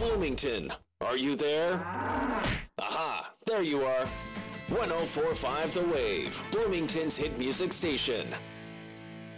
Bloomington, are you there? Aha, there you are. 104.5 The Wave, Bloomington's hit music station.